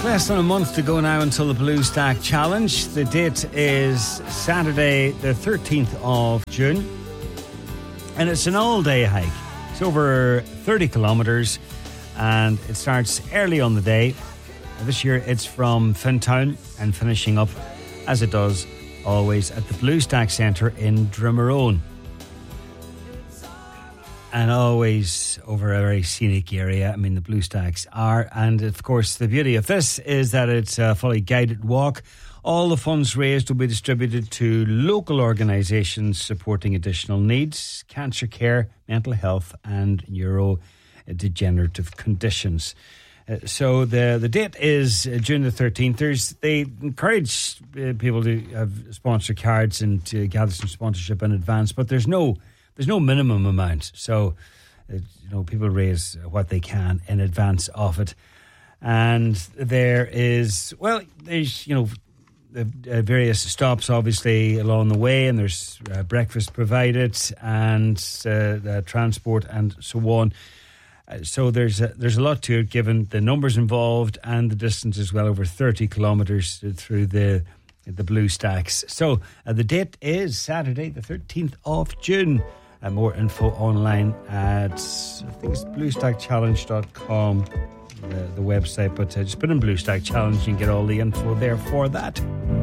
Less than a month to go now until the Blue Stack Challenge. The date is Saturday, the 13th of June. And it's an all-day hike. It's over 30 kilometres and it starts early on the day. This year it's from Fintown and finishing up, as it does always, at the Blue Stack Centre in Dromorone. And always over a very scenic area. I mean, the Blue Stacks are. And, of course, the beauty of this is that it's a fully guided walk. All the funds raised will be distributed to local organisations supporting additional needs, cancer care, mental health and neurodegenerative conditions. So the date is June the 13th. They encourage people to have sponsor cards and to gather some sponsorship in advance, but there's no minimum amount, so people raise what they can in advance of it. And there's various stops obviously along the way, and there's breakfast provided and transport and so on. So there's a lot to it, given the numbers involved and the distance as well, over 30 kilometres through the Blue Stacks. So the date is Saturday, the 13th of June. More info online at, I think it's bluestackchallenge.com, the website, but just put in Blue Stack Challenge and get all the info there for that.